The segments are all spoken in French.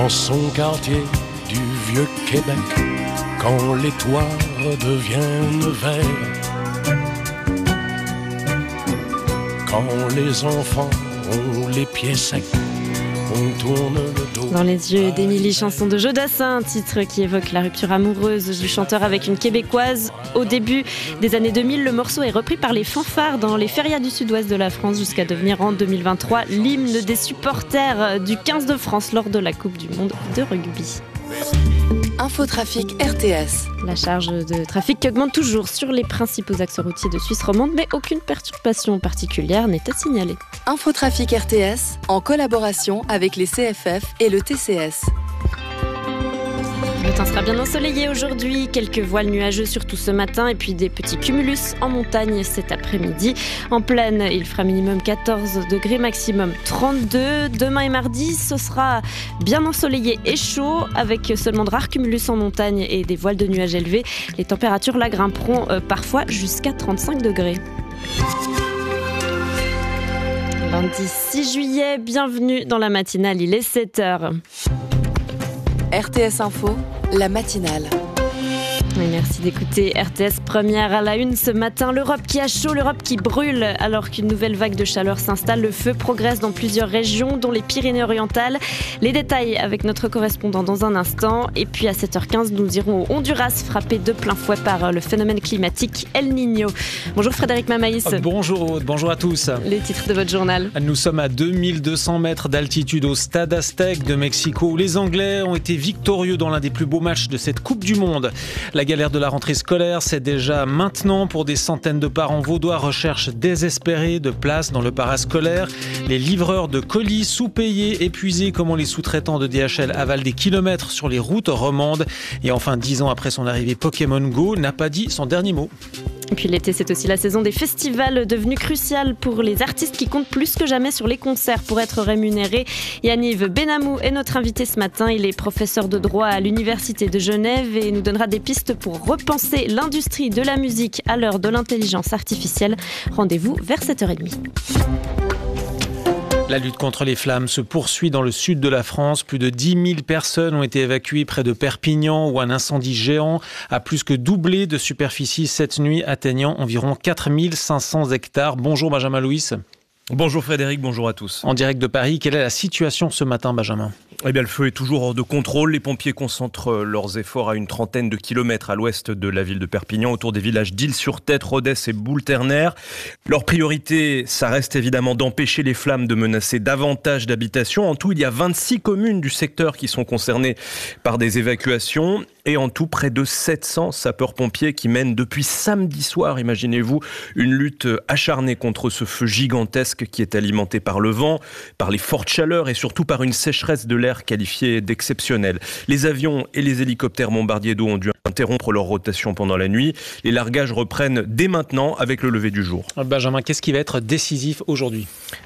dans son quartier du vieux Québec, quand les toits deviennent verts, quand les enfants ont les pieds secs, on tourne le dos. Dans les yeux d'Émilie, chanson de Jodassin, un titre qui évoque la rupture amoureuse du chanteur avec une Québécoise. Au début des années 2000, le morceau est repris par les fanfares dans les férias du sud-ouest de la France jusqu'à devenir en 2023 l'hymne des supporters du 15 de France lors de la Coupe du Monde de rugby. Infotrafic RTS. La charge de trafic qui augmente toujours sur les principaux axes routiers de Suisse romande, mais aucune perturbation particulière n'est à signaler. Infotrafic RTS, en collaboration avec les CFF et le TCS. Le temps sera bien ensoleillé aujourd'hui, quelques voiles nuageux surtout ce matin et puis des petits cumulus en montagne cet après-midi. En plaine, il fera minimum 14 degrés, maximum 32. Demain et mardi, ce sera bien ensoleillé et chaud avec seulement de rares cumulus en montagne et des voiles de nuages élevés. Les températures là grimperont parfois jusqu'à 35 degrés. Lundi 6 juillet, bienvenue dans la matinale, il est 7h. RTS Info, la matinale. Et merci d'écouter RTS Première à la une ce matin. L'Europe qui a chaud, l'Europe qui brûle. Alors qu'une nouvelle vague de chaleur s'installe, le feu progresse dans plusieurs régions, dont les Pyrénées-Orientales. Les détails avec notre correspondant dans un instant. Et puis à 7h15, nous irons au Honduras, frappé de plein fouet par le phénomène climatique El Niño. Bonjour Frédéric Mamaïs. Bonjour Aude, bonjour à tous. Les titres de votre journal. Nous sommes à 2200 mètres d'altitude au Stade Aztec de Mexico, où les Anglais ont été victorieux dans l'un des plus beaux matchs de cette Coupe du Monde. La galère de la rentrée scolaire, c'est déjà maintenant pour des centaines de parents vaudois recherchent désespérés de places dans le parascolaire. Les livreurs de colis sous-payés, épuisés, comment les sous-traitants de DHL avalent des kilomètres sur les routes romandes. Et enfin, 10 ans après son arrivée, Pokémon Go n'a pas dit son dernier mot. Et puis l'été, c'est aussi la saison des festivals, devenue cruciale pour les artistes qui comptent plus que jamais sur les concerts pour être rémunérés. Yaniv Benamou est notre invité ce matin. Il est professeur de droit à l'Université de Genève et nous donnera des pistes pour repenser l'industrie de la musique à l'heure de l'intelligence artificielle. Rendez-vous vers 7h30. La lutte contre les flammes se poursuit dans le sud de la France. Plus de 10 000 personnes ont été évacuées près de Perpignan où un incendie géant a plus que doublé de superficie cette nuit, atteignant environ 4 500 hectares. Bonjour Benjamin Louis. Bonjour Frédéric, bonjour à tous. En direct de Paris, quelle est la situation ce matin, Benjamin ? Eh bien, le feu est toujours hors de contrôle. Les pompiers concentrent leurs efforts à une trentaine de kilomètres à l'ouest de la ville de Perpignan, autour des villages d'Isle-sur-Tête, Rodez et Boule-Ternaire. Leur priorité, ça reste évidemment d'empêcher les flammes de menacer davantage d'habitations. En tout, il y a 26 communes du secteur qui sont concernées par des évacuations. Et en tout, près de 700 sapeurs-pompiers qui mènent depuis samedi soir, imaginez-vous, une lutte acharnée contre ce feu gigantesque qui est alimenté par le vent, par les fortes chaleurs et surtout par une sécheresse de l'air qualifiée d'exceptionnelle. Les avions et les hélicoptères bombardiers d'eau ont dû interrompre leur rotation pendant la nuit. Les largages reprennent dès maintenant avec le lever du jour. Benjamin, qu'est-ce qui va être décisif aujourd'hui ?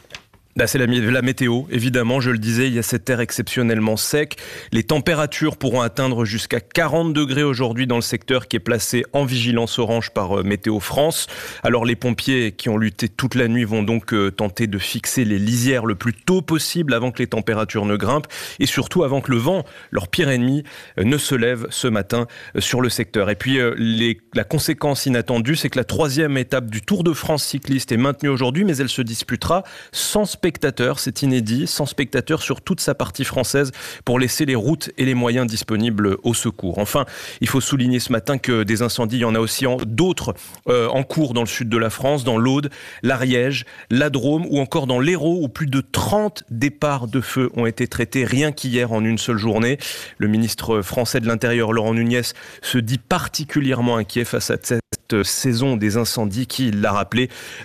C'est la météo, évidemment, je le disais, il y a cet air exceptionnellement sec. Les températures pourront atteindre jusqu'à 40 degrés aujourd'hui dans le secteur qui est placé en vigilance orange par Météo France. Alors les pompiers qui ont lutté toute la nuit vont donc tenter de fixer les lisières le plus tôt possible avant que les températures ne grimpent et surtout avant que le vent, leur pire ennemi, ne se lève ce matin sur le secteur. Et puis la conséquence inattendue, c'est que la 3e étape du Tour de France cycliste est maintenue aujourd'hui, mais elle se disputera sans spectateurs, c'est inédit, sans spectateurs sur toute sa partie française pour laisser les routes et les moyens disponibles au secours. Enfin, il faut souligner ce matin que des incendies, il y en a aussi d'autres en cours dans le sud de la France, dans l'Aude, l'Ariège, la Drôme ou encore dans l'Hérault où plus de 30 départs de feu ont été traités rien qu'hier en une seule journée. Le ministre français de l'Intérieur, Laurent Nunez, se dit particulièrement inquiet face à cette saison des incendies qui, il l'a rappelé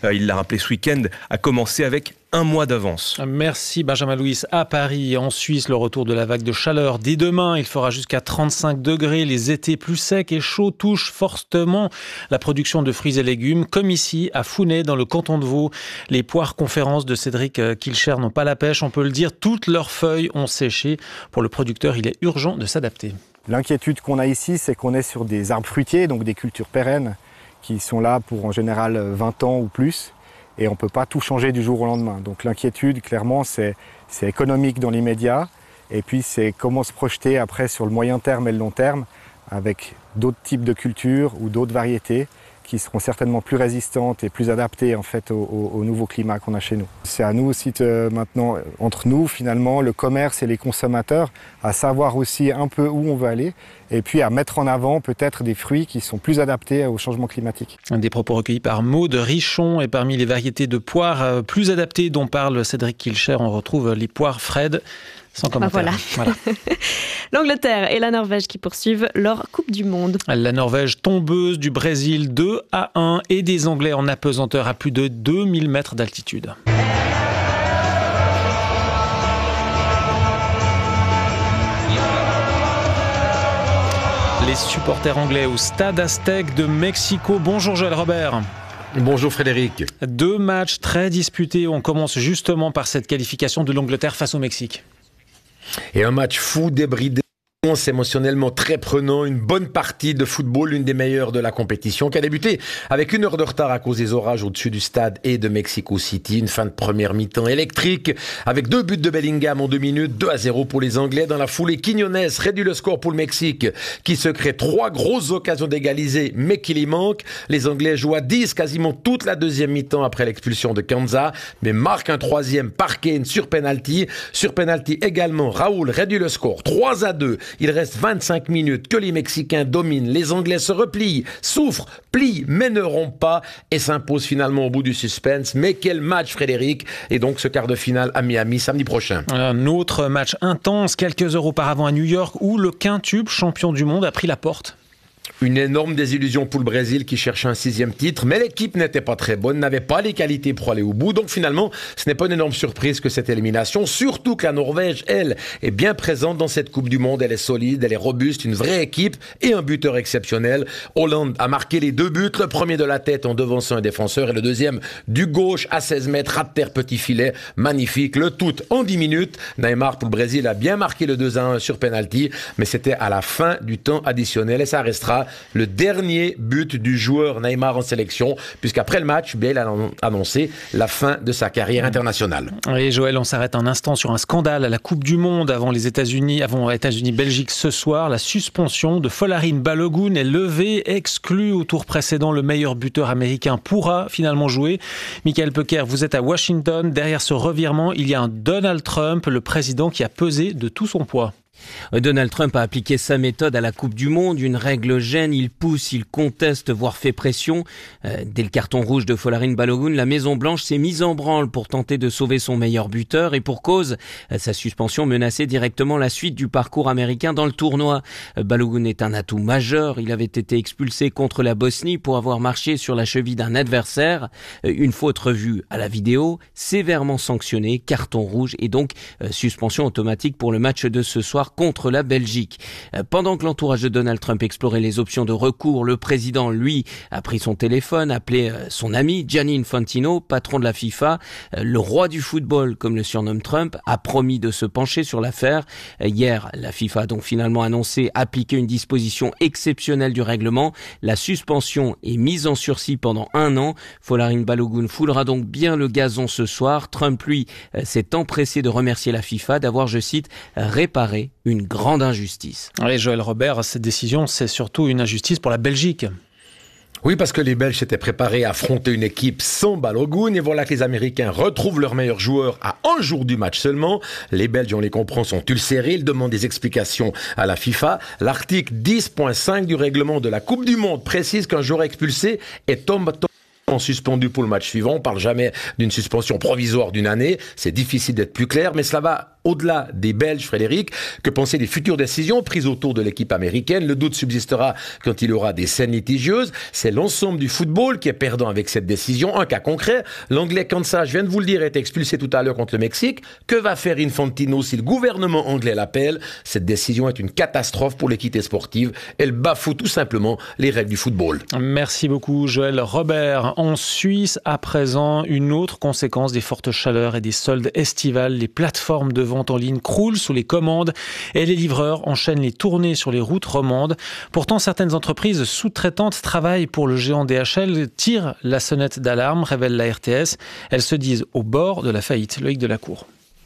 ce week-end, a commencé avec un mois d'avance. Merci Benjamin Louis. À Paris et en Suisse, le retour de la vague de chaleur. Dès demain, il fera jusqu'à 35 degrés. Les étés plus secs et chauds touchent fortement la production de fruits et légumes, comme ici à Founet, dans le canton de Vaud. Les poires conférences de Cédric Kilcher n'ont pas la pêche, on peut le dire. Toutes leurs feuilles ont séché. Pour le producteur, il est urgent de s'adapter. L'inquiétude qu'on a ici, c'est qu'on est sur des arbres fruitiers, donc des cultures pérennes, qui sont là pour en général 20 ans ou plus. Et on ne peut pas tout changer du jour au lendemain. Donc l'inquiétude, clairement, c'est économique dans l'immédiat. Et puis c'est comment se projeter après sur le moyen terme et le long terme avec d'autres types de cultures ou d'autres variétés qui seront certainement plus résistantes et plus adaptées en fait au nouveau climat qu'on a chez nous. C'est à nous aussi maintenant, entre nous finalement, le commerce et les consommateurs, à savoir aussi un peu où on veut aller et puis à mettre en avant peut-être des fruits qui sont plus adaptés au changement climatique. Des propos recueillis par Maud Richon et parmi les variétés de poires plus adaptées dont parle Cédric Kilcher, on retrouve les poires Fred. Sans commentaire. Voilà. L'Angleterre et la Norvège qui poursuivent leur Coupe du Monde. La Norvège tombeuse du Brésil 2-1 et des Anglais en apesanteur à plus de 2000 mètres d'altitude. Les supporters anglais au Stade Aztec de Mexico. Bonjour Joël Robert. Bonjour Frédéric. 2 matchs très disputés. On commence justement par cette qualification de l'Angleterre face au Mexique. Et un match fou, débridé, émotionnellement très prenant, une bonne partie de football, l'une des meilleures de la compétition, qui a débuté avec 1 heure de retard à cause des orages au-dessus du stade et de Mexico City. Une fin de première mi-temps électrique, avec 2 buts de Bellingham en 2 minutes, 2-0 pour les Anglais. Dans la foulée, Quiñones réduit le score pour le Mexique, qui se crée 3 grosses occasions d'égaliser, mais qui y manque. Les Anglais jouent à 10 quasiment toute la deuxième mi-temps après l'expulsion de Kanza, mais marquent un 3e par Kane sur penalty. Sur penalty également, Raúl réduit le score 3-2. Il reste 25 minutes que les Mexicains dominent. Les Anglais se replient, souffrent, plient, mais ne rompent pas et s'imposent finalement au bout du suspense. Mais quel match, Frédéric! Et donc ce quart de finale à Miami samedi prochain. Un autre match intense, quelques heures auparavant à New York, où le quintuple champion du monde a pris la porte. Une énorme désillusion pour le Brésil qui cherchait un 6e titre, mais l'équipe n'était pas très bonne, n'avait pas les qualités pour aller au bout. Donc finalement, ce n'est pas une énorme surprise que cette élimination, surtout que la Norvège, elle, est bien présente dans cette Coupe du Monde. Elle est solide, elle est robuste, une vraie équipe et un buteur exceptionnel. Hollande a marqué les 2 buts, le premier de la tête en devançant un défenseur et le deuxième du gauche à 16 mètres, ras de terre, petit filet, magnifique. Le tout en 10 minutes. Neymar pour le Brésil a bien marqué le 2-1 sur penalty, mais c'était à la fin du temps additionnel et ça restera le dernier but du joueur Neymar en sélection, puisqu'après le match, il a annoncé la fin de sa carrière internationale. Et Joël, on s'arrête un instant sur un scandale à la Coupe du Monde avant États-Unis-Belgique ce soir. La suspension de Folarin Balogun est levée, exclu au tour précédent. Le meilleur buteur américain pourra finalement jouer. Michael Pecker, vous êtes à Washington. Derrière ce revirement, il y a un Donald Trump, le président qui a pesé de tout son poids. Donald Trump a appliqué sa méthode à la Coupe du Monde. Une règle gêne, il pousse, il conteste, voire fait pression. Dès le carton rouge de Folarin Balogun, la Maison-Blanche s'est mise en branle pour tenter de sauver son meilleur buteur. Et pour cause, sa suspension menaçait directement la suite du parcours américain dans le tournoi. Balogun est un atout majeur. Il avait été expulsé contre la Bosnie pour avoir marché sur la cheville d'un adversaire. Une faute revue à la vidéo, sévèrement sanctionnée, carton rouge et donc suspension automatique pour le match de ce soir contre la Belgique. Pendant que l'entourage de Donald Trump explorait les options de recours, le président, lui, a pris son téléphone, appelé son ami Gianni Infantino, patron de la FIFA. Le roi du football, comme le surnomme Trump, a promis de se pencher sur l'affaire. Hier, la FIFA a donc finalement annoncé appliquer une disposition exceptionnelle du règlement. La suspension est mise en sursis pendant 1 an. Folarin Balogun foulera donc bien le gazon ce soir. Trump, lui, s'est empressé de remercier la FIFA d'avoir, je cite, réparé une grande injustice. Allez, Joël Robert, cette décision, c'est surtout une injustice pour la Belgique. Oui, parce que les Belges s'étaient préparés à affronter une équipe sans Balogun et voilà que les Américains retrouvent leurs meilleurs joueurs à 1 jour du match seulement. Les Belges, on les comprend, sont ulcérés. Ils demandent des explications à la FIFA. L'article 10.5 du règlement de la Coupe du Monde précise qu'un joueur expulsé est suspendu pour le match suivant. On parle jamais d'une suspension provisoire d'1 année. C'est difficile d'être plus clair, mais cela va au-delà des Belges, Frédéric. Que penser des futures décisions prises autour de l'équipe américaine? Le doute subsistera quand il y aura des scènes litigieuses. C'est l'ensemble du football qui est perdant avec cette décision. Un cas concret, l'Anglais Kansa, je viens de vous le dire, est expulsé tout à l'heure contre le Mexique. Que va faire Infantino si le gouvernement anglais l'appelle? Cette décision est une catastrophe pour l'équité sportive. Elle bafoue tout simplement les règles du football. Merci beaucoup, Joël Robert. En Suisse, à présent, une autre conséquence des fortes chaleurs et des soldes estivales. Les plateformes de vente en ligne croulent sous les commandes et les livreurs enchaînent les tournées sur les routes romandes. Pourtant, certaines entreprises sous-traitantes travaillent pour le géant DHL, tirent la sonnette d'alarme, révèle la RTS. Elles se disent au bord de la faillite. Loïc Delacour.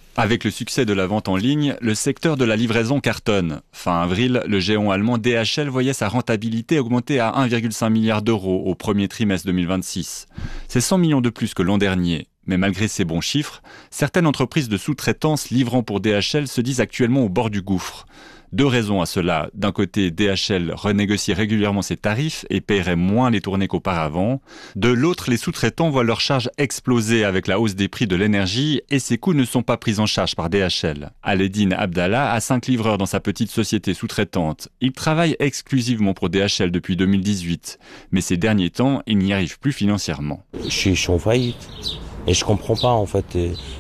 Avec le succès de la vente en ligne, le secteur de la livraison cartonne. Fin avril, le géant allemand DHL voyait sa rentabilité augmenter à 1,5 milliard d'euros au premier trimestre 2026. C'est 100 millions de plus que l'an dernier. Mais malgré ces bons chiffres, certaines entreprises de sous-traitance livrant pour DHL se disent actuellement au bord du gouffre. 2 raisons à cela. D'un côté, DHL renégocie régulièrement ses tarifs et paierait moins les tournées qu'auparavant. De l'autre, les sous-traitants voient leurs charges exploser avec la hausse des prix de l'énergie et ces coûts ne sont pas pris en charge par DHL. Aledine Abdallah a 5 livreurs dans sa petite société sous-traitante. Il travaille exclusivement pour DHL depuis 2018. Mais ces derniers temps, il n'y arrive plus financièrement. Je suis en faillite et je comprends pas en fait.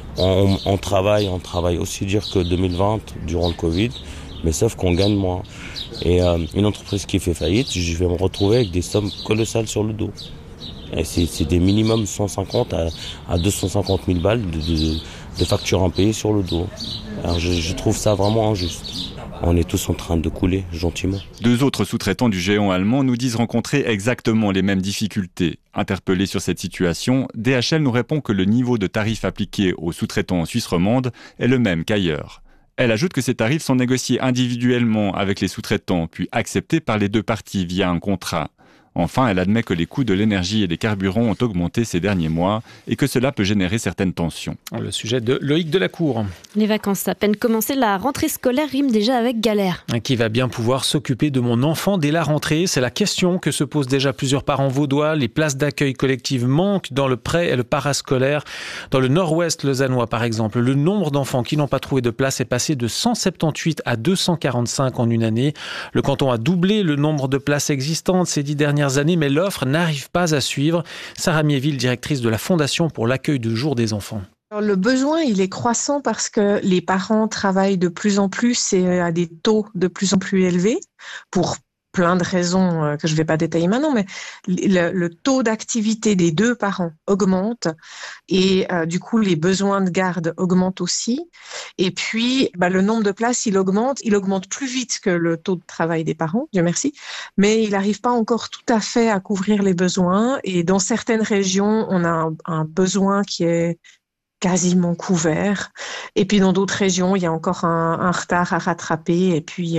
On travaille aussi dur que 2020 durant le Covid. Mais sauf qu'on gagne moins. Et une entreprise qui fait faillite, je vais me retrouver avec des sommes colossales sur le dos. Et c'est des minimums 150 à 250 000 balles de factures impayées sur le dos. Alors je trouve ça vraiment injuste. On est tous en train de couler, gentiment. 2 autres sous-traitants du géant allemand nous disent rencontrer exactement les mêmes difficultés. Interpellés sur cette situation, DHL nous répond que le niveau de tarif appliqué aux sous-traitants en Suisse romande est le même qu'ailleurs. Elle ajoute que ces tarifs sont négociés individuellement avec les sous-traitants, puis acceptés par les 2 parties via un contrat. Enfin, elle admet que les coûts de l'énergie et des carburants ont augmenté ces derniers mois et que cela peut générer certaines tensions. Le sujet de Loïc Delacour. Les vacances à peine commencées, la rentrée scolaire rime déjà avec galère. Qui va bien pouvoir s'occuper de mon enfant dès la rentrée? C'est la question que se posent déjà plusieurs parents vaudois. Les places d'accueil collectives manquent dans le pré et le parascolaire. Dans le nord-ouest lausannois, par exemple, le nombre d'enfants qui n'ont pas trouvé de place est passé de 178 à 245 en une année. Le canton a doublé le nombre de places existantes ces 10 dernières années, mais l'offre n'arrive pas à suivre. Sarah Miéville, directrice de la Fondation pour l'accueil de jour des enfants. Alors, le besoin, il est croissant parce que les parents travaillent de plus en plus et à des taux de plus en plus élevés pour plein de raisons que je ne vais pas détailler maintenant, mais le taux d'activité des 2 parents augmente et du coup les besoins de garde augmentent aussi. Et puis le nombre de places il augmente plus vite que le taux de travail des parents, Dieu merci, mais il n'arrive pas encore tout à fait à couvrir les besoins. Et dans certaines régions, on a un besoin qui est quasiment couvert. Et puis dans d'autres régions, il y a encore un retard à rattraper. Et puis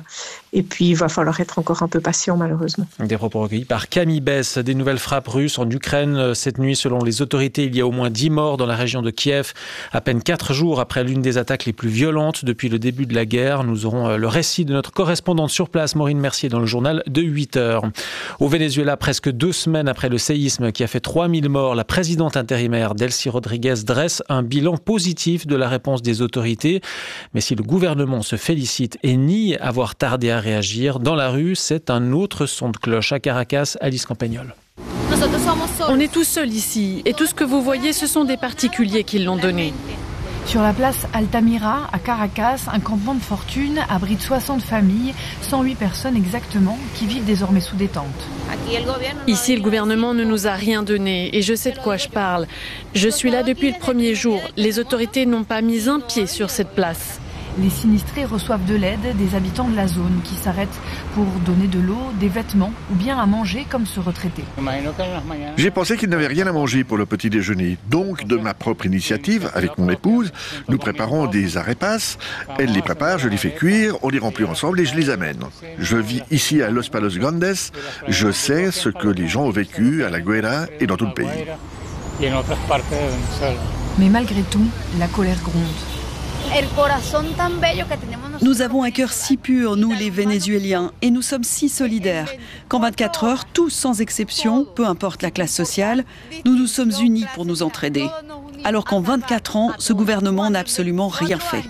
il va falloir être encore un peu patient, malheureusement. Des propos recueillis par Camille Bess. Des nouvelles frappes russes en Ukraine. Cette nuit, selon les autorités, il y a au moins 10 morts dans la région de Kiev. À peine 4 jours après l'une des attaques les plus violentes depuis le début de la guerre. Nous aurons le récit de notre correspondante sur place, Maureen Mercier, dans le journal de 8h. Au Venezuela, presque 2 semaines après le séisme qui a fait 3000 morts, la présidente intérimaire Delcy Rodriguez dresse un bilan positif de la réponse des autorités. Mais si le gouvernement se félicite et nie avoir tardé à réagir, dans la rue, c'est un autre son de cloche. À Caracas, Alice Campagnol. On est tous seuls ici et tout ce que vous voyez, ce sont des particuliers qui l'ont donné. Sur la place Altamira, à Caracas, un campement de fortune abrite 60 familles, 108 personnes exactement, qui vivent désormais sous des tentes. Ici, le gouvernement ne nous a rien donné et je sais de quoi je parle. Je suis là depuis le premier jour. Les autorités n'ont pas mis un pied sur cette place. Les sinistrés reçoivent de l'aide des habitants de la zone qui s'arrêtent pour donner de l'eau, des vêtements ou bien à manger comme ce retraité. J'ai pensé qu'ils n'avaient rien à manger pour le petit déjeuner. Donc, de ma propre initiative, avec mon épouse, nous préparons des arepas. Elle les prépare, je les fais cuire, on les remplit ensemble et je les amène. Je vis ici à Los Palos Grandes. Je sais ce que les gens ont vécu à La Guaira et dans tout le pays. Mais malgré tout, la colère gronde. Nous avons un cœur si pur, nous les Vénézuéliens, et nous sommes si solidaires qu'en 24 heures, tous sans exception, peu importe la classe sociale, nous nous sommes unis pour nous entraider. Alors qu'en 24 ans, ce gouvernement n'a absolument rien fait.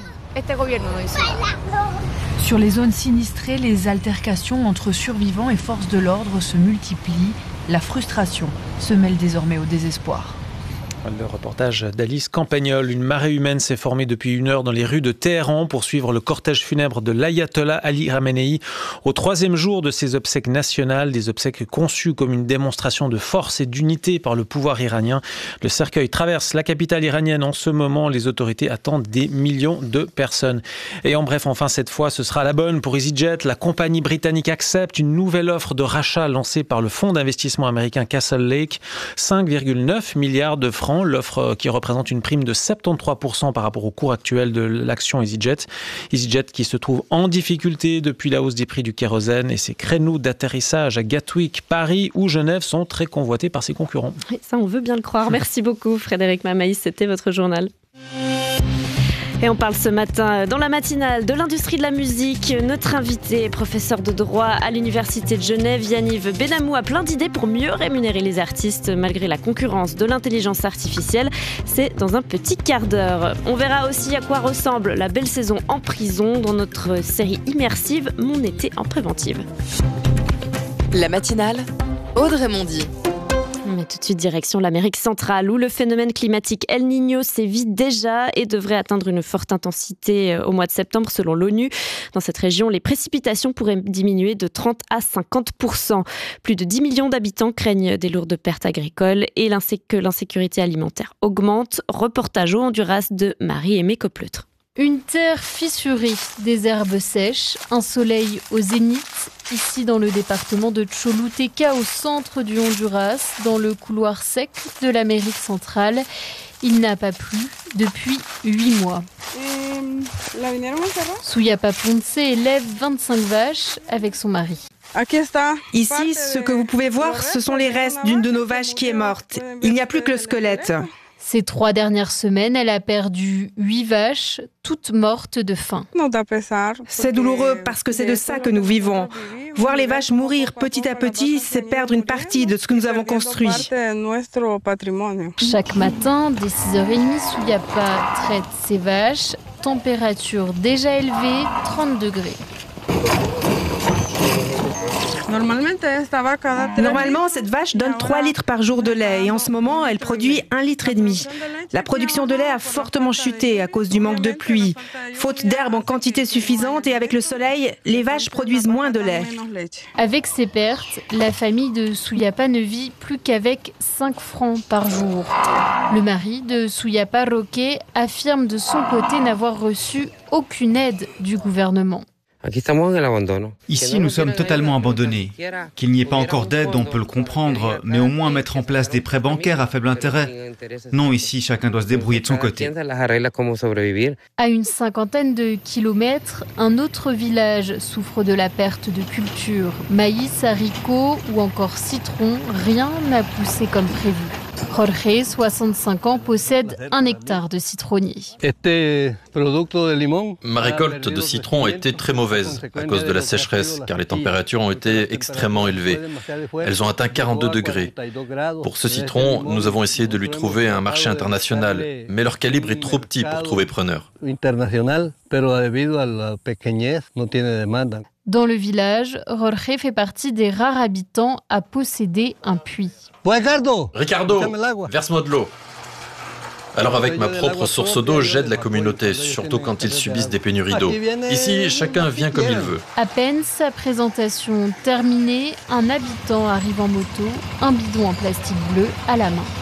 Sur les zones sinistrées, les altercations entre survivants et forces de l'ordre se multiplient. La frustration se mêle désormais au désespoir. Le reportage d'Alice Campagnol. Une marée humaine s'est formée depuis 1 heure dans les rues de Téhéran pour suivre le cortège funèbre de l'ayatollah Ali Khamenei au 3e jour de ses obsèques nationales, des obsèques conçues comme une démonstration de force et d'unité par le pouvoir iranien. Le cercueil traverse la capitale iranienne en ce moment. Les autorités attendent des millions de personnes. Et en bref, enfin cette fois, ce sera la bonne pour EasyJet. La compagnie britannique accepte une nouvelle offre de rachat lancée par le fonds d'investissement américain Castle Lake. 5,9 milliards de francs francs, l'offre qui représente une prime de 73% par rapport au cours actuel de l'action EasyJet. EasyJet qui se trouve en difficulté depuis la hausse des prix du kérosène et ses créneaux d'atterrissage à Gatwick, Paris ou Genève sont très convoités par ses concurrents. Et ça, on veut bien le croire. Merci beaucoup Frédéric Mamaïs, c'était votre journal. Et on parle ce matin dans la matinale de l'industrie de la musique. Notre invité, professeur de droit à l'Université de Genève, Yaniv Benamou, a plein d'idées pour mieux rémunérer les artistes malgré la concurrence de l'intelligence artificielle. C'est dans un petit quart d'heure. On verra aussi à quoi ressemble la belle saison en prison dans notre série immersive Mon été en préventive. La matinale, Audrey Mondy. Mais tout de suite, direction l'Amérique centrale, où le phénomène climatique El Niño sévit déjà et devrait atteindre une forte intensité au mois de septembre, selon l'ONU. Dans cette région, les précipitations pourraient diminuer de 30 à 50%. Plus de 10 millions d'habitants craignent des lourdes pertes agricoles et que l'insécurité alimentaire augmente. Reportage au Honduras de Marie-Aimée Copleutre. Une terre fissurée, des herbes sèches, un soleil au zénith, ici dans le département de Choluteca, au centre du Honduras, dans le couloir sec de l'Amérique centrale. Il n'a pas plu depuis 8 mois. Suyapa Ponce élève 25 vaches avec son mari. Ici, ce que vous pouvez voir, ce sont les restes d'une de nos vaches qui est morte. Il n'y a plus que le squelette. Ces 3 dernières semaines, elle a perdu 8 vaches, toutes mortes de faim. C'est douloureux parce que c'est de ça que nous vivons. Voir les vaches mourir petit à petit, c'est perdre une partie de ce que nous avons construit. Chaque matin, dès 6h30, Suyapa traite ses vaches. Température déjà élevée, 30 degrés. Normalement, cette vache donne 3 litres par jour de lait et en ce moment, elle produit 1,5 litre. La production de lait a fortement chuté à cause du manque de pluie. Faute d'herbe en quantité suffisante et avec le soleil, les vaches produisent moins de lait. Avec ces pertes, la famille de Suyapa ne vit plus qu'avec 5 francs par jour. Le mari de Suyapa, Roque, affirme de son côté n'avoir reçu aucune aide du gouvernement. Ici, nous sommes totalement abandonnés. Qu'il n'y ait pas encore d'aide, on peut le comprendre, mais au moins mettre en place des prêts bancaires à faible intérêt. Non, ici, chacun doit se débrouiller de son côté. À une 50aine de kilomètres, un autre village souffre de la perte de culture. Maïs, haricots ou encore citron, rien n'a poussé comme prévu. Jorge, 65 ans, possède 1 hectare de citronniers. Ma récolte de citron a été très mauvaise à cause de la sécheresse, car les températures ont été extrêmement élevées. Elles ont atteint 42 degrés. Pour ce citron, nous avons essayé de lui trouver un marché international, mais leur calibre est trop petit pour trouver preneur. Dans le village, Jorge fait partie des rares habitants à posséder un puits. Ricardo, verse-moi de l'eau. Alors avec ma propre source d'eau, j'aide la communauté, surtout quand ils subissent des pénuries d'eau. Ici, chacun vient comme il veut. À peine sa présentation terminée, un habitant arrive en moto, un bidon en plastique bleu à la main.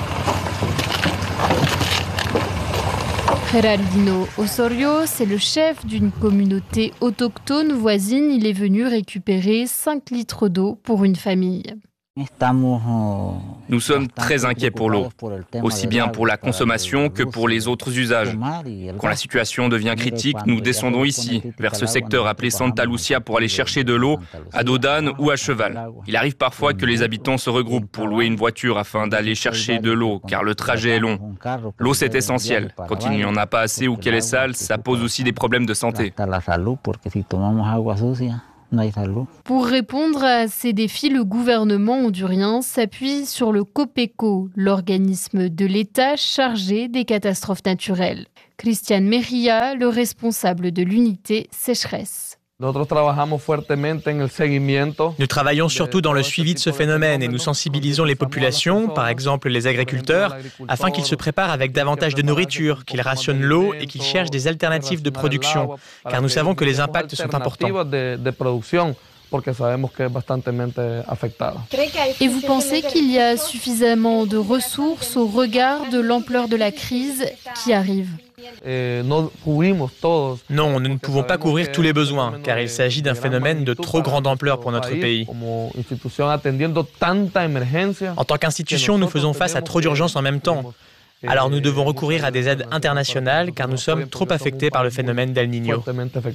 Geraldino Osorio, c'est le chef d'une communauté autochtone voisine. Il est venu récupérer 5 litres d'eau pour une famille. Nous sommes très inquiets pour l'eau, aussi bien pour la consommation que pour les autres usages. Quand la situation devient critique, nous descendons ici, vers ce secteur appelé Santa Lucia pour aller chercher de l'eau à dos d'âne ou à cheval. Il arrive parfois que les habitants se regroupent pour louer une voiture afin d'aller chercher de l'eau, car le trajet est long. L'eau, c'est essentiel. Quand il n'y en a pas assez ou qu'elle est sale, ça pose aussi des problèmes de santé. Pour répondre à ces défis, le gouvernement hondurien s'appuie sur le COPECO, l'organisme de l'État chargé des catastrophes naturelles. Christian Merilla, le responsable de l'unité sécheresse. Nous travaillons surtout dans le suivi de ce phénomène et nous sensibilisons les populations, par exemple les agriculteurs, afin qu'ils se préparent avec davantage de nourriture, qu'ils rationnent l'eau et qu'ils cherchent des alternatives de production, car nous savons que les impacts sont importants. Et vous pensez qu'il y a suffisamment de ressources au regard de l'ampleur de la crise qui arrive ? Non, nous ne pouvons pas couvrir tous les besoins, car il s'agit d'un phénomène de trop grande ampleur pour notre pays. En tant qu'institution, nous faisons face à trop d'urgences en même temps. Alors nous devons recourir à des aides internationales, car nous sommes trop affectés par le phénomène d'El Niño.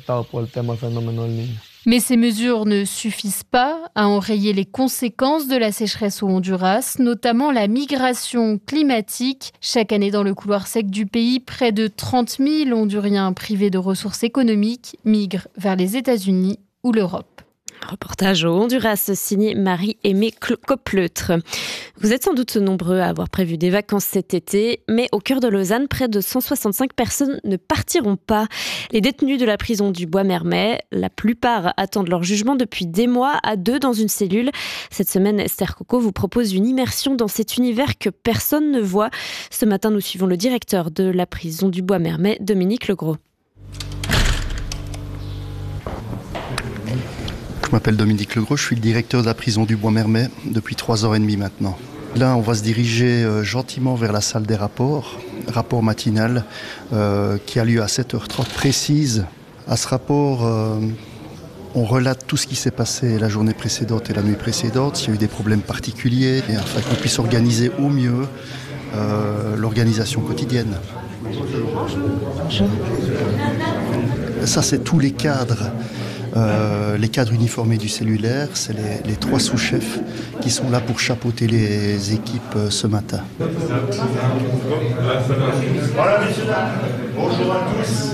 Mais ces mesures ne suffisent pas à enrayer les conséquences de la sécheresse au Honduras, notamment la migration climatique. Chaque année dans le couloir sec du pays, près de 30 000 Honduriens privés de ressources économiques migrent vers les États-Unis ou l'Europe. Reportage au Honduras signé Marie-Aimée Copleutre. Vous êtes sans doute nombreux à avoir prévu des vacances cet été, mais au cœur de Lausanne, près de 165 personnes ne partiront pas. Les détenus de la prison du Bois-Mermet, la plupart attendent leur jugement depuis des mois à deux dans une cellule. Cette semaine, Esther Coco vous propose une immersion dans cet univers que personne ne voit. Ce matin, nous suivons le directeur de la prison du Bois-Mermet, Dominique Legros. Je m'appelle Dominique Legros, je suis le directeur de la prison du Bois-Mermet depuis 3h30 maintenant. Là, on va se diriger gentiment vers la salle des rapports, rapport matinal qui a lieu à 7h30 précise. À ce rapport, on relate tout ce qui s'est passé la journée précédente et la nuit précédente, s'il y a eu des problèmes particuliers, et afin qu'on puisse organiser au mieux l'organisation quotidienne. Ça, c'est tous les cadres. Les cadres uniformés du cellulaire, c'est les 3 sous-chefs qui sont là pour chapeauter les équipes ce matin. Voilà, messieurs, dames, bonjour à tous.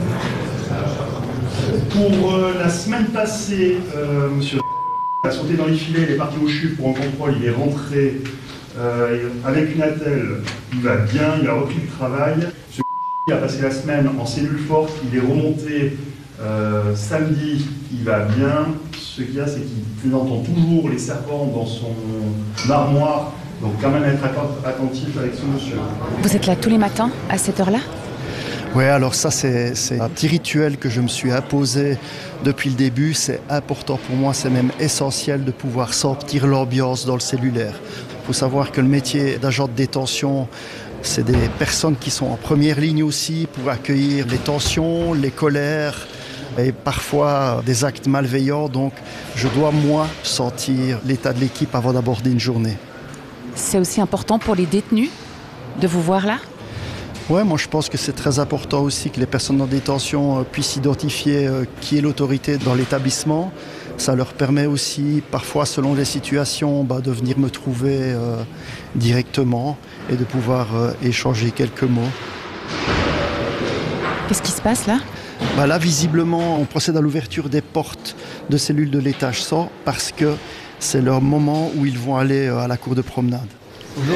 Pour la semaine passée, monsieur a sauté dans les filets, il est parti au CHUV pour un contrôle, il est rentré avec une attelle, il va bien, il a repris le travail. Monsieur a passé la semaine en cellule forte, il est remonté samedi, il va bien. Ce qu'il y a, c'est qu'il entend toujours les serpents dans son armoire. Donc quand même être attentif avec ce monsieur. Vous êtes là tous les matins à cette heure-là ? Oui, alors ça c'est un petit rituel que je me suis imposé depuis le début. C'est important pour moi, c'est même essentiel de pouvoir sentir l'ambiance dans le cellulaire. Il faut savoir que le métier d'agent de détention, c'est des personnes qui sont en première ligne aussi pour accueillir les tensions, les colères et parfois des actes malveillants. Donc je dois, moi, sentir l'état de l'équipe avant d'aborder une journée. C'est aussi important pour les détenus de vous voir là ? Oui, moi je pense que c'est très important aussi que les personnes en détention puissent identifier qui est l'autorité dans l'établissement. Ça leur permet aussi, parfois selon les situations, de venir me trouver directement et de pouvoir échanger quelques mots. Qu'est-ce qui se passe là ? Là, visiblement, on procède à l'ouverture des portes de cellules de l'étage 100 parce que c'est leur moment où ils vont aller à la cour de promenade. Bonjour.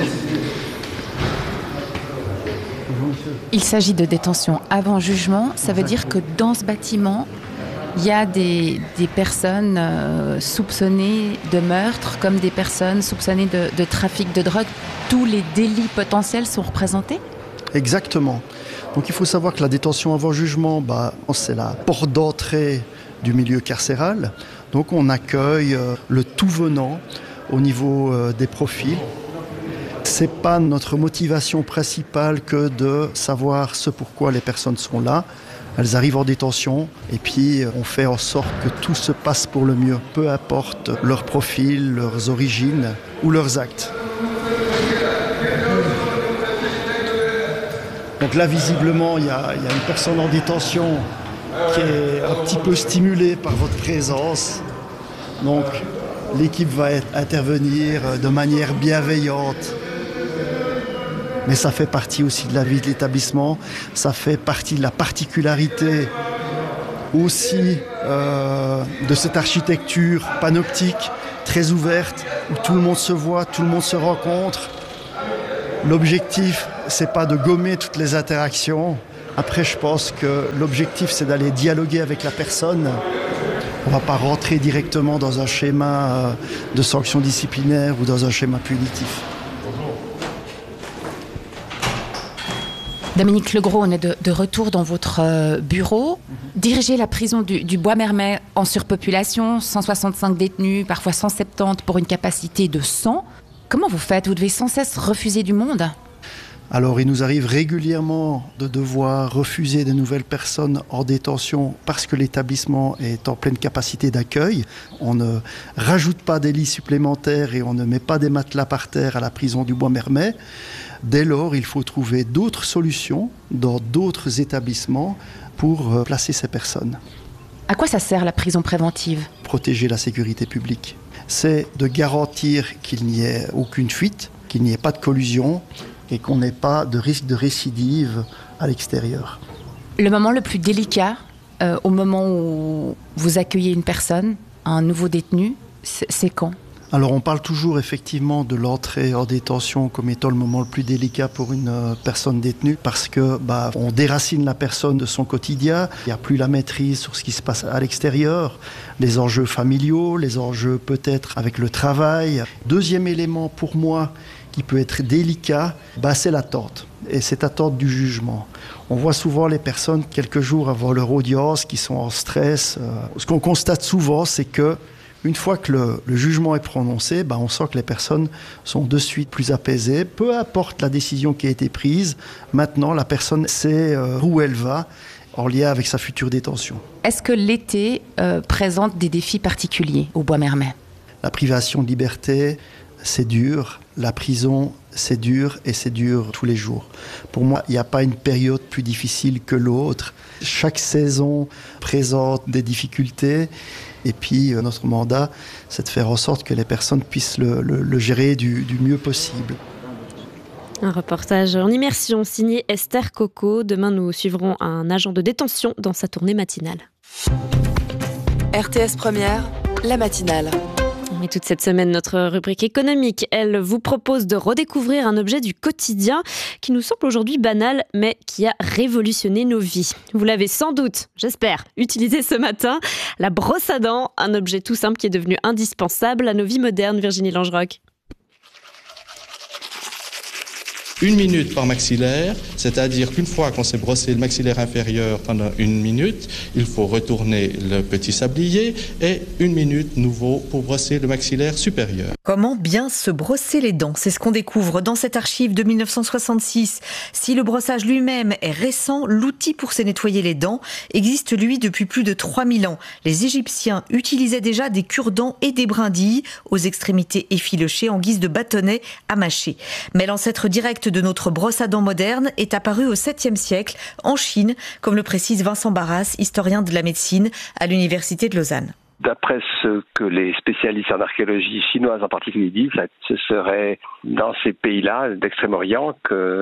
Il s'agit de détention avant jugement. Ça veut dire que dans ce bâtiment, il y a des personnes soupçonnées de meurtre, comme des personnes soupçonnées de trafic de drogue. Tous les délits potentiels sont représentés ? Exactement. Donc il faut savoir que la détention avant jugement, c'est la porte d'entrée du milieu carcéral. Donc on accueille le tout venant au niveau des profils. C'est pas notre motivation principale que de savoir ce pourquoi les personnes sont là. Elles arrivent en détention et puis on fait en sorte que tout se passe pour le mieux, peu importe leur profil, leurs origines ou leurs actes. Donc là, visiblement, il y a une personne en détention qui est un petit peu stimulée par votre présence. Donc l'équipe va intervenir de manière bienveillante. Mais ça fait partie aussi de la vie de l'établissement, ça fait partie de la particularité aussi de cette architecture panoptique, très ouverte, où tout le monde se voit, tout le monde se rencontre. L'objectif, c'est pas de gommer toutes les interactions. Après, je pense que l'objectif, c'est d'aller dialoguer avec la personne. On ne va pas rentrer directement dans un schéma de sanctions disciplinaires ou dans un schéma punitif. Dominique Legros, on est de retour dans votre bureau. Dirigez la prison du Bois-Mermet en surpopulation, 165 détenus, parfois 170 pour une capacité de 100. Comment vous faites? Vous devez sans cesse refuser du monde. Alors, il nous arrive régulièrement de devoir refuser de nouvelles personnes en détention parce que l'établissement est en pleine capacité d'accueil. On ne rajoute pas des lits supplémentaires et on ne met pas des matelas par terre à la prison du Bois-Mermet. Dès lors, il faut trouver d'autres solutions dans d'autres établissements pour placer ces personnes. À quoi ça sert la prison préventive? Protéger la sécurité publique. C'est de garantir qu'il n'y ait aucune fuite, qu'il n'y ait pas de collusion et qu'on n'ait pas de risque de récidive à l'extérieur. Le moment le plus délicat, au moment où vous accueillez une personne, un nouveau détenu, c'est quand? Alors on parle toujours effectivement de l'entrée en détention comme étant le moment le plus délicat pour une personne détenue parce que on déracine la personne de son quotidien, il n'y a plus la maîtrise sur ce qui se passe à l'extérieur, les enjeux familiaux, les enjeux peut-être avec le travail. Deuxième élément pour moi qui peut être délicat, c'est l'attente. Et cette attente du jugement. On voit souvent les personnes quelques jours avant leur audience qui sont en stress. Ce qu'on constate souvent, c'est que une fois que le jugement est prononcé, on sent que les personnes sont de suite plus apaisées. Peu importe la décision qui a été prise, maintenant la personne sait où elle va en lien avec sa future détention. Est-ce que l'été présente des défis particuliers au Bois-Mermet? La privation de liberté, c'est dur. La prison, c'est dur et c'est dur tous les jours. Pour moi, il n'y a pas une période plus difficile que l'autre. Chaque saison présente des difficultés. Et puis, notre mandat, c'est de faire en sorte que les personnes puissent le gérer du mieux possible. Un reportage en immersion signé Esther Coco. Demain, nous suivrons un agent de détention dans sa tournée matinale. RTS Première, la matinale. Et toute cette semaine, notre rubrique économique, elle vous propose de redécouvrir un objet du quotidien qui nous semble aujourd'hui banal, mais qui a révolutionné nos vies. Vous l'avez sans doute, j'espère, utilisé ce matin, la brosse à dents, un objet tout simple qui est devenu indispensable à nos vies modernes. Virginie Langerock. 1 minute par maxillaire, c'est-à-dire qu'une fois qu'on s'est brossé le maxillaire inférieur pendant 1 minute, il faut retourner le petit sablier et 1 minute nouveau pour brosser le maxillaire supérieur. Comment bien se brosser les dents? C'est ce qu'on découvre dans cette archive de 1966. Si le brossage lui-même est récent, l'outil pour se nettoyer les dents existe lui depuis plus de 3000 ans. Les Égyptiens utilisaient déjà des cure-dents et des brindilles aux extrémités effilochées en guise de bâtonnets à mâcher. Mais l'ancêtre direct de notre brosse à dents moderne est apparu au 7e siècle en Chine, comme le précise Vincent Barras, historien de la médecine à l'Université de Lausanne. D'après ce que les spécialistes en archéologie chinoise en particulier disent, ce serait dans ces pays-là d'Extrême-Orient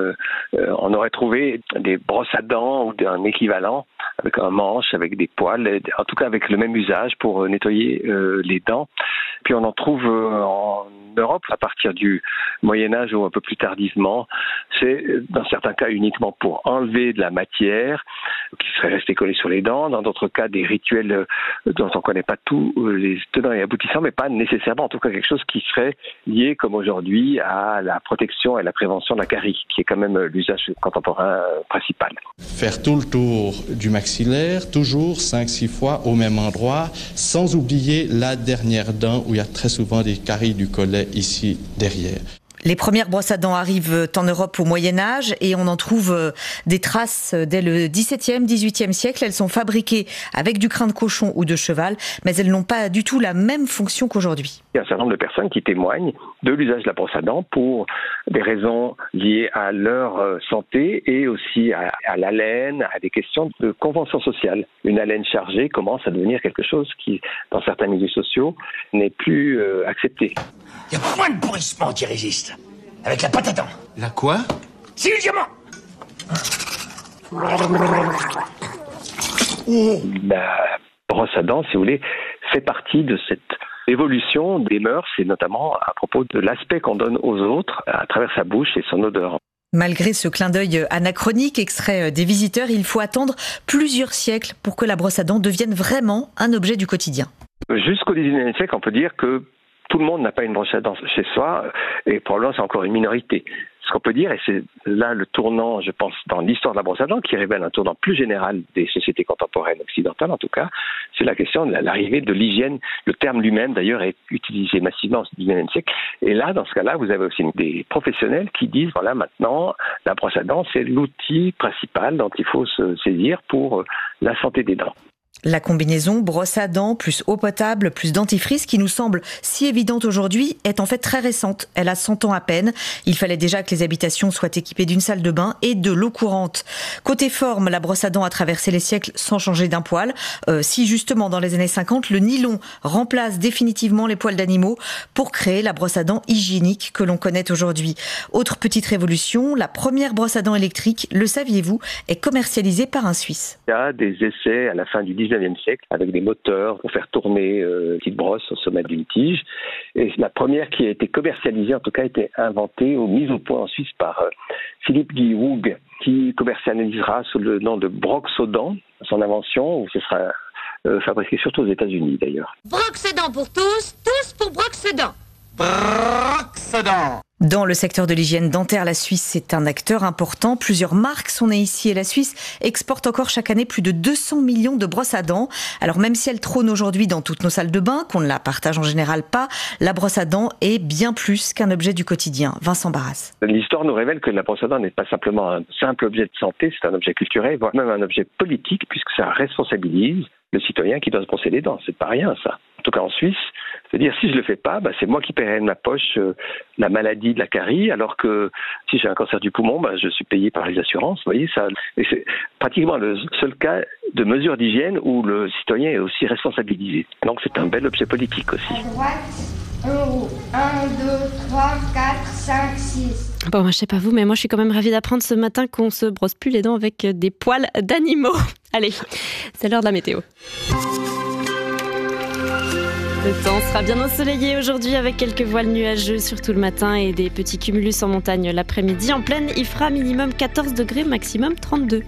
qu'on aurait trouvé des brosses à dents ou un équivalent avec un manche, avec des poils, en tout cas avec le même usage pour nettoyer les dents. Puis on en trouve en Europe à partir du Moyen-Âge ou un peu plus tardivement. C'est dans certains cas uniquement pour enlever de la matière qui serait restée collée sur les dents. Dans d'autres cas, des rituels dont on ne connaît pas tous les tenants et aboutissants, mais pas nécessairement, en tout cas quelque chose qui serait lié, comme aujourd'hui, à la protection et la prévention de la carie, qui est quand même l'usage contemporain principal. Faire tout le tour du maxillaire, toujours 5-6 fois au même endroit, sans oublier la dernière dent où il y a très souvent des caries du collet ici derrière. Les premières brosses à dents arrivent en Europe au Moyen-Âge et on en trouve des traces dès le XVIIe, XVIIIe siècle. Elles sont fabriquées avec du crin de cochon ou de cheval, mais elles n'ont pas du tout la même fonction qu'aujourd'hui. Il y a un certain nombre de personnes qui témoignent de l'usage de la brosse à dents pour des raisons liées à leur santé et aussi à l'haleine, à des questions de convention sociale. Une haleine chargée commence à devenir quelque chose qui, dans certains milieux sociaux, n'est plus accepté. Il y a point de pourrissement qui résiste. Avec la pâte à dents. La quoi? C'est le diamant. La brosse à dents, si vous voulez, fait partie de cette évolution des mœurs, et notamment à propos de l'aspect qu'on donne aux autres à travers sa bouche et son odeur. Malgré ce clin d'œil anachronique extrait des visiteurs, il faut attendre plusieurs siècles pour que la brosse à dents devienne vraiment un objet du quotidien. Jusqu'au XIXe siècle, on peut dire que tout le monde n'a pas une brosse à dents chez soi, et probablement c'est encore une minorité. Ce qu'on peut dire, et c'est là le tournant, je pense, dans l'histoire de la brosse à dents, qui révèle un tournant plus général des sociétés contemporaines occidentales, en tout cas, c'est la question de l'arrivée de l'hygiène. Le terme lui-même, d'ailleurs, est utilisé massivement au XIXe siècle. Et là, dans ce cas-là, vous avez aussi des professionnels qui disent, voilà, maintenant, la brosse à dents, c'est l'outil principal dont il faut se saisir pour la santé des dents. La combinaison brosse à dents plus eau potable plus dentifrice qui nous semble si évidente aujourd'hui est en fait très récente. Elle a 100 ans à peine. Il fallait déjà que les habitations soient équipées d'une salle de bain et de l'eau courante. Côté forme, la brosse à dents a traversé les siècles sans changer d'un poil. Si justement dans les années 50, le nylon remplace définitivement les poils d'animaux pour créer la brosse à dents hygiénique que l'on connaît aujourd'hui. Autre petite révolution, la première brosse à dents électrique, le saviez-vous, est commercialisée par un Suisse. Il y a des essais à la fin du 19e siècle avec des moteurs pour faire tourner une petite brosse au sommet d'une tige. Et la première qui a été commercialisée, en tout cas, a été inventée ou mise au point en Suisse par Philippe Guy Woog, qui commercialisera sous le nom de Broxodent, son invention, où ce sera fabriqué surtout aux États-Unis d'ailleurs. Broxodent pour tous, tous pour Broxodent. Broxodent. Dans le secteur de l'hygiène dentaire, la Suisse est un acteur important. Plusieurs marques sont nées ici et la Suisse exporte encore chaque année plus de 200 millions de brosses à dents. Alors même si elle trône aujourd'hui dans toutes nos salles de bain, qu'on ne la partage en général pas, la brosse à dents est bien plus qu'un objet du quotidien. Vincent Barras. L'histoire nous révèle que la brosse à dents n'est pas simplement un simple objet de santé, c'est un objet culturel, voire même un objet politique, puisque ça responsabilise le citoyen qui doit se brosser les dents. C'est pas rien, ça. En tout cas en Suisse, c'est-à-dire si je le fais pas, c'est moi qui paierai de ma poche la maladie de la carie, alors que si j'ai un cancer du poumon, je suis payé par les assurances. Vous voyez ça. Et c'est pratiquement le seul cas de mesure d'hygiène où le citoyen est aussi responsabilisé. Donc c'est un bel objet politique aussi. À droite, en haut. 1, 2, 3, 4, 5, 6. Bon, je sais pas vous, mais moi je suis quand même ravie d'apprendre ce matin qu'on se brosse plus les dents avec des poils d'animaux. Allez, c'est l'heure de la météo. Le temps sera bien ensoleillé aujourd'hui avec quelques voiles nuageux, surtout le matin, et des petits cumulus en montagne l'après-midi. En plaine, il fera minimum 14 degrés, maximum 32.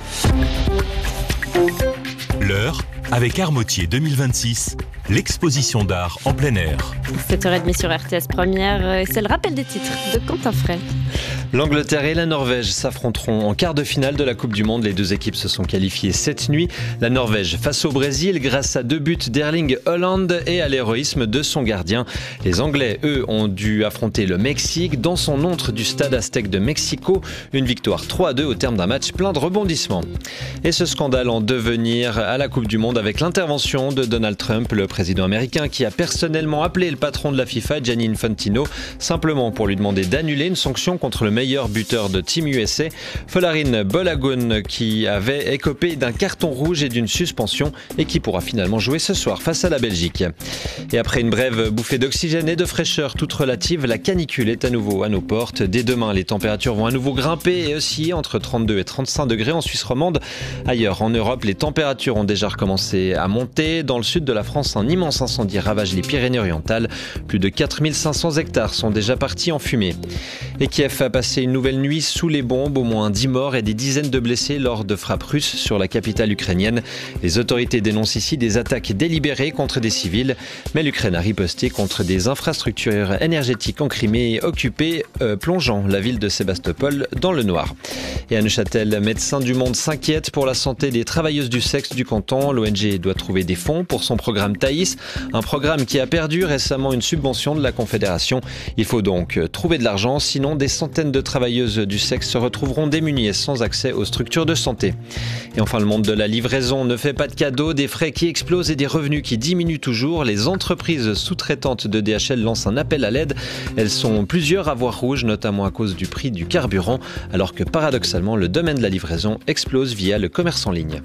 L'heure avec Armotier 2026, l'exposition d'art en plein air. 7h30 sur RTS Première, c'est le rappel des titres de Quentin Frey. L'Angleterre et la Norvège s'affronteront en quart de finale de la Coupe du Monde. Les deux équipes se sont qualifiées cette nuit. La Norvège face au Brésil grâce à 2 buts d'Erling Haaland et à l'héroïsme de son gardien. Les Anglais, eux, ont dû affronter le Mexique dans son montre du stade Aztec de Mexico. Une victoire 3-2 au terme d'un match plein de rebondissements. Et ce scandale en devenir à la Coupe du Monde avec l'intervention de Donald Trump, le président américain, qui a personnellement appelé le patron de la FIFA, Gianni Infantino, simplement pour lui demander d'annuler une sanction contre le meilleur buteur de Team USA, Folarin Balogun, qui avait écopé d'un carton rouge et d'une suspension et qui pourra finalement jouer ce soir face à la Belgique. Et après une brève bouffée d'oxygène et de fraîcheur toute relative, la canicule est à nouveau à nos portes. Dès demain, les températures vont à nouveau grimper et osciller entre 32 et 35 degrés en Suisse romande. Ailleurs en Europe, les températures ont déjà recommencé à monter. Dans le sud de la France, un immense incendie ravage les Pyrénées-Orientales. Plus de 4500 hectares sont déjà partis en fumée. Et Kiev a passé une nouvelle nuit sous les bombes, au moins 10 morts et des dizaines de blessés lors de frappes russes sur la capitale ukrainienne. Les autorités dénoncent ici des attaques délibérées contre des civils, mais l'Ukraine a riposté contre des infrastructures énergétiques en Crimée occupées, plongeant la ville de Sébastopol dans le noir. Et à Neuchâtel, Médecins du Monde s'inquiète pour la santé des travailleuses du sexe du canton. L'ONG doit trouver des fonds pour son programme Thaïs, un programme qui a perdu récemment une subvention de la Confédération. Il faut donc trouver de l'argent, sinon des centaines de travailleuses du sexe se retrouveront démunies et sans accès aux structures de santé. Et enfin, le monde de la livraison ne fait pas de cadeaux, des frais qui explosent et des revenus qui diminuent toujours. Les entreprises sous-traitantes de DHL lancent un appel à l'aide. Elles sont plusieurs à voir rouge, notamment à cause du prix du carburant, alors que paradoxalement, le domaine de la livraison explose via le commerce en ligne.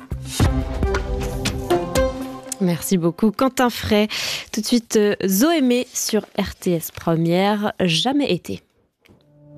Merci beaucoup Quentin Frey. Tout de suite, Zoémé sur RTS Première, Jamais été.